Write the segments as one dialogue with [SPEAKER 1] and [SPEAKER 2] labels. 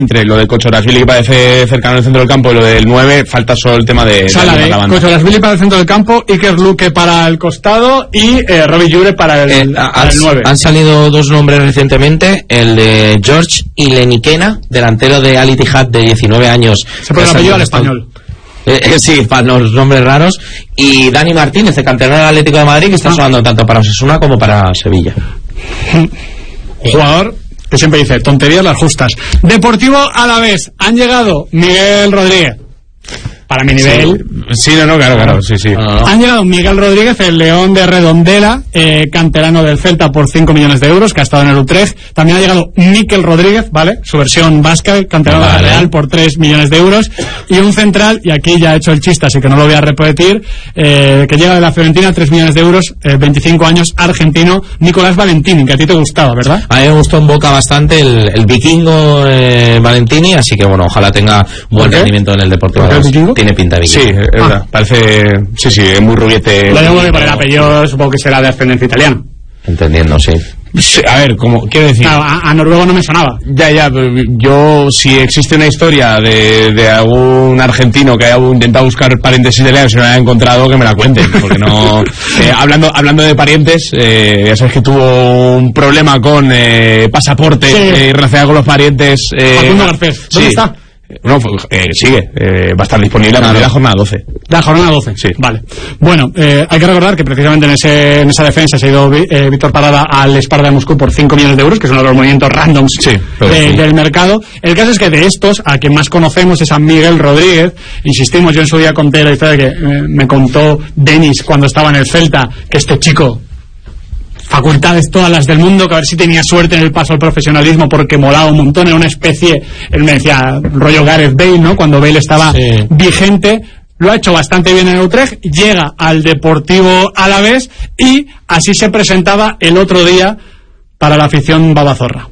[SPEAKER 1] Entre lo de Kochorashvili, que parece cercano al centro del campo, y lo del 9, falta solo el tema de
[SPEAKER 2] la banda. Kochorashvili para el centro del campo, Iker Luque para el costado y Robbie Jure para el 9.
[SPEAKER 3] Han salido dos nombres recientemente, el de George Ilenikena, delantero de Al Ittihad de 19 años.
[SPEAKER 2] Se pone el apellido al español.
[SPEAKER 3] Sí, para los nombres raros. Y Dani Martínez, el canterano del Atlético de Madrid, que está sonando tanto para Osasuna como para Sevilla.
[SPEAKER 2] Jugador que siempre dice tonterías las justas. Deportivo Alavés, han llegado Miguel Rodríguez. Para mi nivel.
[SPEAKER 1] Sí, claro, sí.
[SPEAKER 2] Han llegado Miguel Rodríguez, el León de Redondela, canterano del Celta por 5 millones de euros, que ha estado en el Utrecht. También ha llegado Mikel Rodríguez, ¿vale? Su versión vasca, canterano de la Real por 3 millones de euros. Y un central, y aquí ya he hecho el chiste, así que no lo voy a repetir, que llega de la Fiorentina, 3 millones de euros, 25 años, argentino, Nicolás Valentini, que a ti te gustaba, ¿verdad?
[SPEAKER 3] A mí me gustó en Boca bastante el vikingo Valentini, así que bueno, ojalá tenga buen rendimiento en el Deportivo Alavés. Tiene pinta de vikingo.
[SPEAKER 1] Sí, es verdad. Parece, sí, es muy rubiete.
[SPEAKER 2] Lo tengo que poner apellido, supongo que será de ascendencia italiana.
[SPEAKER 3] Entendiendo, sí.
[SPEAKER 1] Sí, a ver, como quiero decir,
[SPEAKER 2] claro, a noruego no me sonaba.
[SPEAKER 1] Ya, pero yo, si existe una historia de algún argentino que haya intentado buscar parientes italianos y no haya encontrado, que me la cuenten, porque no. Hablando de parientes, ya sabes que tuvo un problema con pasaporte relacionado con los parientes.
[SPEAKER 2] Facundo Garcés, ¿dónde está?
[SPEAKER 1] No, sigue, va a estar disponible a la jornada 12.
[SPEAKER 2] La jornada 12,
[SPEAKER 1] sí.
[SPEAKER 2] Vale. Bueno, hay que recordar que precisamente en esa defensa se ha ido Víctor Parada al Sparta de Moscú por 5 millones de euros, que es uno de los movimientos randoms del mercado. El caso es que de estos, a quien más conocemos es a Miguel Rodríguez. Insistimos, yo en su día conté la historia que me contó Denis cuando estaba en el Celta, que este chico, facultades todas las del mundo, que a ver si tenía suerte en el paso al profesionalismo, porque molaba un montón, era una especie, él me decía, rollo Gareth Bale, ¿no? Cuando Bale estaba vigente. Lo ha hecho bastante bien en Utrecht, llega al Deportivo Alavés y así se presentaba el otro día para la afición babazorra.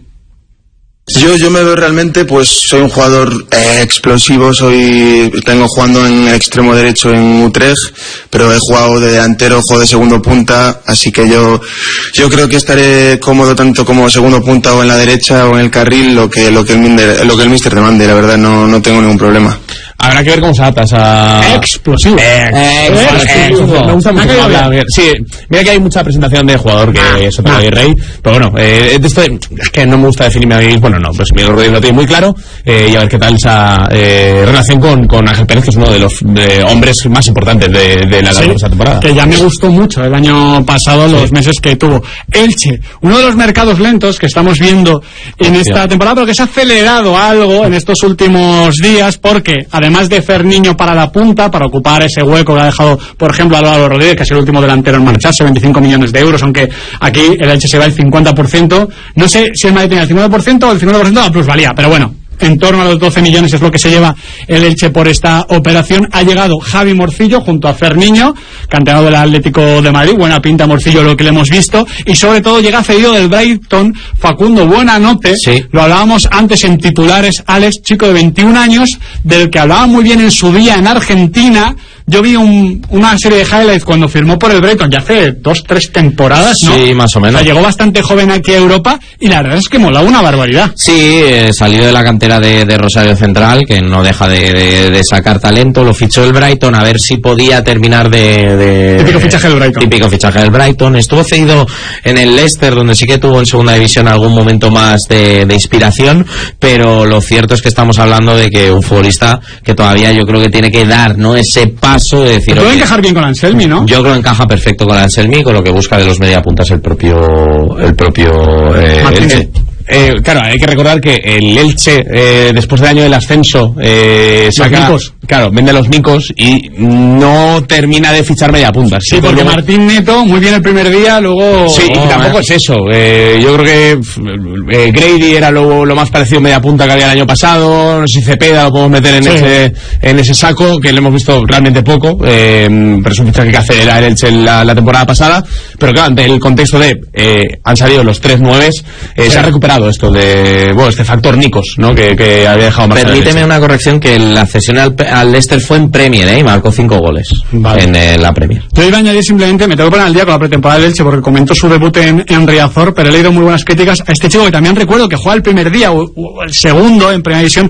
[SPEAKER 4] Yo me veo realmente, pues soy un jugador explosivo, tengo jugando en el extremo derecho en Utrecht, pero he jugado de delantero, juego de segundo punta, así que yo creo que estaré cómodo tanto como segundo punta o en la derecha o en el carril, lo que el míster demande, la verdad no tengo ningún problema.
[SPEAKER 1] Habrá que ver cómo se adapta a
[SPEAKER 2] explosivo.
[SPEAKER 1] Me gusta mucho cómo habla. Sí, mira que hay mucha presentación de jugador que es otro rey, pero bueno, esto es que no me gusta definirme a mí. Bueno, no, pues Miguel Rodríguez lo tiene muy claro, y a ver qué tal esa relación con Ángel Pérez, que es uno de los hombres más importantes de la esta temporada.
[SPEAKER 2] Que ya me gustó mucho el año pasado, los meses que tuvo. Elche, uno de los mercados lentos que estamos viendo en esta temporada, pero que se ha acelerado algo en estos últimos días, porque además de Ferniño para la punta, para ocupar ese hueco que ha dejado, por ejemplo, Álvaro Rodríguez, que es el último delantero en marcharse, 25 millones de euros, aunque aquí el Elche se va el 50%. No sé si el Madrid tiene el 50% o el 50% de la plusvalía, pero bueno, en torno a los 12 millones es lo que se lleva el Elche por esta operación. Ha llegado Javi Morcillo junto a Ferniño, canterano del Atlético de Madrid, buena pinta Morcillo lo que le hemos visto, y sobre todo llega cedido del Brighton Facundo Buenanote, lo hablábamos antes en titulares, Alex, chico de 21 años, del que hablaba muy bien en su día en Argentina. Yo vi una serie de highlights cuando firmó por el Brighton, ya hace 2-3 temporadas, ¿no?
[SPEAKER 3] Sí, más o menos.
[SPEAKER 2] O sea, llegó bastante joven aquí a Europa y la verdad es que molaba una barbaridad.
[SPEAKER 3] Sí, salió de la cantera de Rosario Central, que no deja de sacar talento. Lo fichó el Brighton a ver si podía terminar
[SPEAKER 2] Típico fichaje del Brighton.
[SPEAKER 3] Típico fichaje del Brighton. Estuvo cedido en el Leicester, donde sí que tuvo en segunda división algún momento más de inspiración, pero lo cierto es que estamos hablando de que un futbolista que todavía yo creo que tiene que dar, ¿no?, ese paso de decir...
[SPEAKER 2] Puede encajar bien con Anselmi, ¿no?
[SPEAKER 3] Yo creo que encaja perfecto con Anselmi, con lo que busca de los mediapuntas el propio Elche.
[SPEAKER 1] Claro, hay que recordar que el Elche, después del año del ascenso, saca, vende los micos y no termina de fichar media punta.
[SPEAKER 2] Sí, porque Martín Neto, muy bien el primer día, luego...
[SPEAKER 1] Sí, y tampoco es eso. Yo creo que Grady era lo más parecido a media punta que había el año pasado. No sé si Cepeda lo podemos meter en ese saco, que le hemos visto realmente poco, pero es un fichaje que acelera el Elche la temporada pasada. Pero claro, ante el contexto de han salido los 3 nueves, se ha recuperado esto de este factor Nikos, ¿no?, que había dejado más.
[SPEAKER 3] Permíteme una corrección, que la cesión al al Leicester fue en Premier, y marcó 5 goles en la Premier.
[SPEAKER 2] Yo iba a añadir simplemente, me tengo que poner al día con la pretemporada del Elche porque comentó su debut en Riazor, pero he leído muy buenas críticas a este chico que también recuerdo que juega el primer día o el segundo en Primera División,